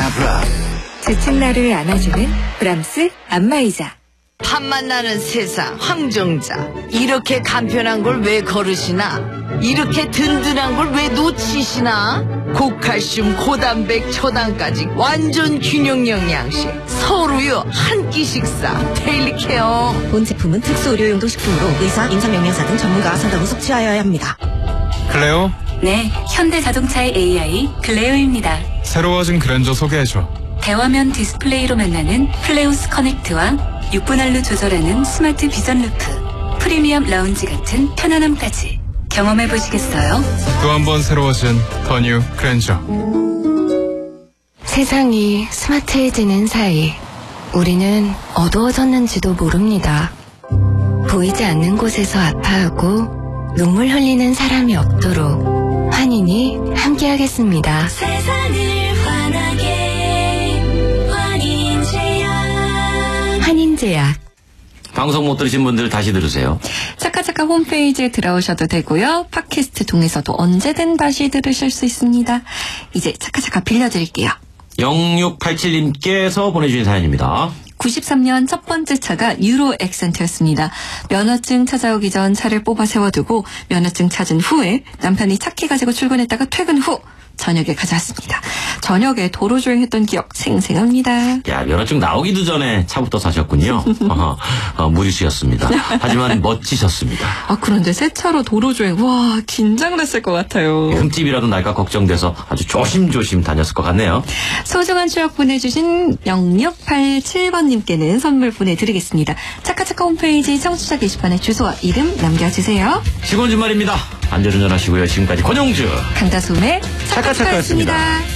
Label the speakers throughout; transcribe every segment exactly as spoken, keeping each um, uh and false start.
Speaker 1: 지친 나를 안아주는 브람스 안마의자.
Speaker 2: 팝만 나는 세상 황정자. 이렇게 간편한 걸 왜 거르시나? 이렇게 든든한 걸 왜 놓치시나? 고칼슘 고단백 초당까지 완전 균형 영양식. 서로요 한 끼 식사. 데일리케어.
Speaker 3: 본 제품은 특수 의료용도 식품으로 의사, 임상영양사 등 전문가 상담 후 섭취하여야 합니다.
Speaker 4: 클레오?
Speaker 1: 네, 현대자동차의 에이아이 클레오입니다.
Speaker 4: 새로워진 그랜저 소개해줘.
Speaker 1: 대화면 디스플레이로 만나는 플레오스 커넥트와 육 분 할로 조절하는 스마트 비전 루프, 프리미엄 라운지 같은 편안함까지 경험해보시겠어요?
Speaker 4: 또 한 번 새로워진 더 뉴 그랜저.
Speaker 5: 세상이 스마트해지는 사이 우리는 어두워졌는지도 모릅니다. 보이지 않는 곳에서 아파하고 눈물 흘리는 사람이 없도록 환인이 함께하겠습니다.
Speaker 6: 세상을 환하게 환인제약.
Speaker 5: 환인제약.
Speaker 7: 방송 못 들으신 분들 다시 들으세요.
Speaker 8: 차카차카 홈페이지에 들어오셔도 되고요. 팟캐스트 통해서도 언제든 다시 들으실 수 있습니다. 이제 차카차카 빌려드릴게요.
Speaker 7: 영육팔칠님께서 보내주신 사연입니다.
Speaker 8: 구십삼 년 첫 번째 차가 유로 액센트였습니다. 면허증 찾아오기 전 차를 뽑아 세워두고 면허증 찾은 후에 남편이 차키 가지고 출근했다가 퇴근 후 저녁에 가져왔습니다. 저녁에 도로주행했던 기억 생생합니다.
Speaker 7: 야, 면허증 나오기도 전에 차부터 사셨군요. 어, 어, 무리수였습니다. 하지만 멋지셨습니다.
Speaker 8: 아, 그런데 새 차로 도로주행, 와, 긴장됐을 것 같아요.
Speaker 7: 흠집이라도 날까 걱정돼서 아주 조심조심 다녔을 것 같네요.
Speaker 8: 소중한 추억 보내주신 영육팔칠번님께는 선물 보내드리겠습니다. 차카차카 홈페이지 청취자 게시판에 주소와 이름 남겨주세요.
Speaker 7: 시골 주말입니다. 안전운전 하시고요. 지금까지 권영주,
Speaker 8: 강다솜의 차카차카였습니다.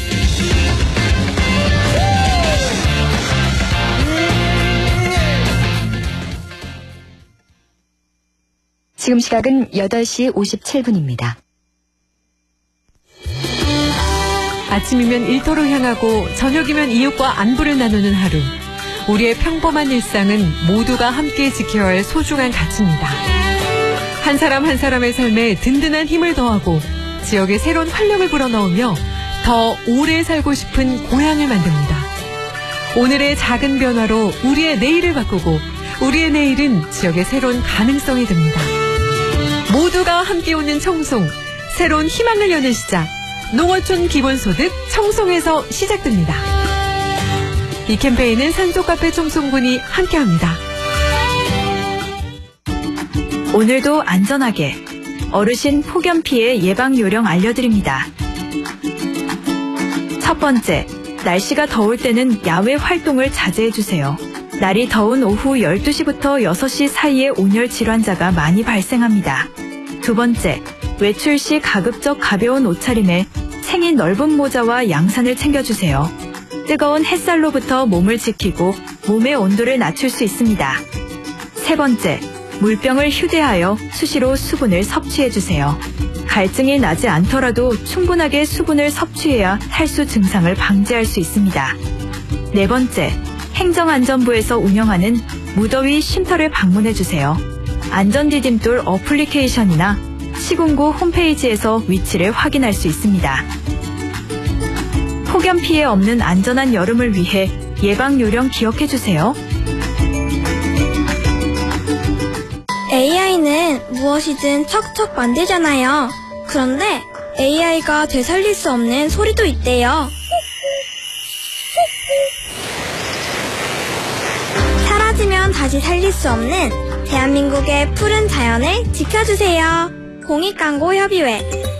Speaker 1: 지금 시각은 여덟 시 오십칠 분입니다.
Speaker 9: 아침이면 일터로 향하고 저녁이면 이웃과 안부를 나누는 하루. 우리의 평범한 일상은 모두가 함께 지켜야 할 소중한 가치입니다. 한 사람 한 사람의 삶에 든든한 힘을 더하고 지역에 새로운 활력을 불어넣으며 더 오래 살고 싶은 고향을 만듭니다. 오늘의 작은 변화로 우리의 내일을 바꾸고 우리의 내일은 지역의 새로운 가능성이 됩니다. 모두가 함께 웃는 청송, 새로운 희망을 여는 시작. 농어촌 기본소득 청송에서 시작됩니다. 이 캠페인은 산소카페 청송군이 함께합니다.
Speaker 10: 오늘도 안전하게 어르신 폭염 피해 예방 요령 알려드립니다. 첫 번째, 날씨가 더울 때는 야외 활동을 자제해주세요. 날이 더운 오후 열두 시부터 여섯 시 사이에 온열 질환자가 많이 발생합니다. 두 번째, 외출 시 가급적 가벼운 옷차림에 챙인 넓은 모자와 양산을 챙겨주세요. 뜨거운 햇살로부터 몸을 지키고 몸의 온도를 낮출 수 있습니다. 세 번째, 물병을 휴대하여 수시로 수분을 섭취해주세요. 갈증이 나지 않더라도 충분하게 수분을 섭취해야 탈수 증상을 방지할 수 있습니다. 네 번째, 행정안전부에서 운영하는 무더위 쉼터를 방문해주세요. 안전디딤돌 어플리케이션이나 시군구 홈페이지에서 위치를 확인할 수 있습니다. 폭염 피해 없는 안전한 여름을 위해 예방 요령 기억해주세요.
Speaker 11: 에이아이는 무엇이든 척척 만들잖아요. 그런데 에이아이가 되살릴 수 없는 소리도 있대요. 사라지면 다시 살릴 수 없는 대한민국의 푸른 자연을 지켜주세요. 공익광고협의회